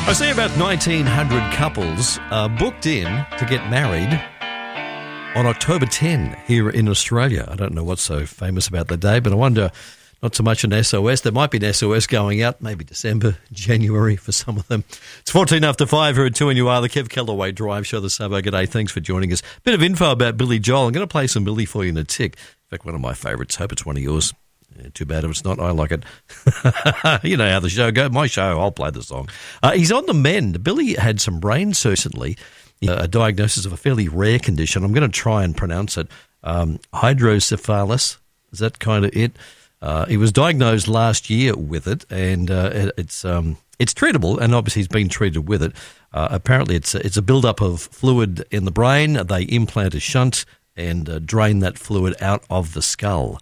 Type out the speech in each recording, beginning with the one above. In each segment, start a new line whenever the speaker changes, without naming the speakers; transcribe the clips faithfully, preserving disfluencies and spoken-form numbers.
I see about nineteen hundred couples uh, booked in to get married on October tenth here in Australia. I don't know what's so famous about the day, but I wonder, not so much an S O S. There might be an S O S going out, maybe December, January for some of them. It's fourteen after five here at two, and you are the Kev Callaway Drive Show, the Sabo. G'day, thanks for joining us. Bit of info about Billy Joel. I'm going to play some Billy for you in a tick. In fact, one of my favourites. Hope it's one of yours. Yeah, too bad if it's not. I like it. You know how the show goes. My show, I'll play the song. Uh, he's on the mend. Billy had some brain surgery recently, uh, a diagnosis of a fairly rare condition. I'm going to try and pronounce it. Um, hydrocephalus. Is that kind of it? Uh, he was diagnosed last year with it, and uh, it, it's um, it's treatable, and obviously he's been treated with it. Uh, apparently it's a, it's a build-up of fluid in the brain. They implant a shunt and uh, drain that fluid out of the skull.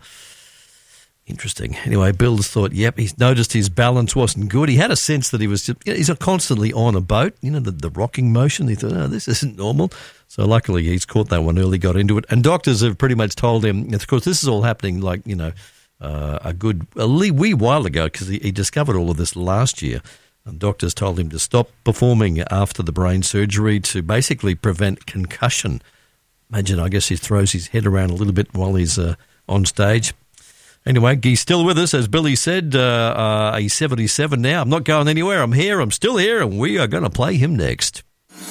Interesting. Anyway, Bill's thought, yep, he's noticed his balance wasn't good. He had a sense that he was, you know, he's constantly on a boat, you know, the, the rocking motion. He thought, oh, this isn't normal. So luckily he's caught that one early, got into it. And doctors have pretty much told him, of course, this is all happening like, you know, uh, a good, a wee while ago, because he, he discovered all of this last year. And doctors told him to stop performing after the brain surgery to basically prevent concussion. Imagine, I guess he throws his head around a little bit while he's uh, on stage. Anyway, he's still with us, as Billy said. Uh, uh, he's seventy-seven now. I'm not going anywhere. I'm here. I'm still here, and we are going to play him next.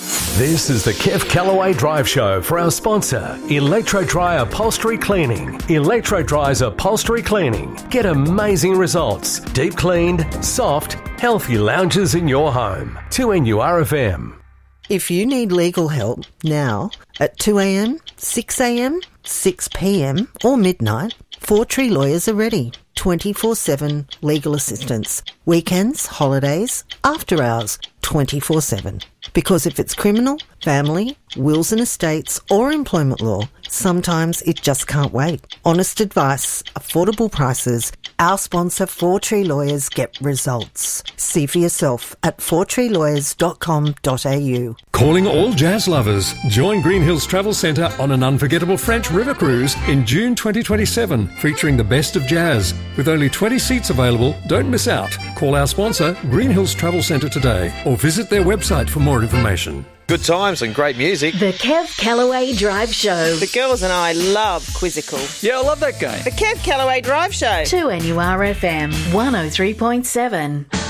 This is the Kev Callaway Drive Show for our sponsor, Electro Dry Upholstery Cleaning. Electro Dry's Upholstery Cleaning. Get amazing results. Deep cleaned, soft, healthy lounges in your home. two N U R F M.
If you need legal help now at two a.m, six a.m, six p.m or midnight, Four Tree Lawyers are ready. twenty-four seven legal assistance. Weekends, holidays, after hours, twenty-four seven. Because if it's criminal, family, wills and estates or employment law, sometimes it just can't wait. Honest advice, affordable prices. Our sponsor, Four Tree Lawyers, get results. See for yourself at four tree lawyers dot com dot a u.
Calling all jazz lovers. Join Green Hills Travel Centre on an unforgettable French river cruise in June twenty twenty-seven, featuring the best of jazz. With only twenty seats available, don't miss out. Call our sponsor, Green Hills Travel Centre today, or visit their website for more information.
Good times and great music.
The Kev Callaway Drive Show.
The girls and I love Quizzical.
Yeah, I love that game.
The Kev Callaway Drive Show.
two N U R F M one oh three point seven.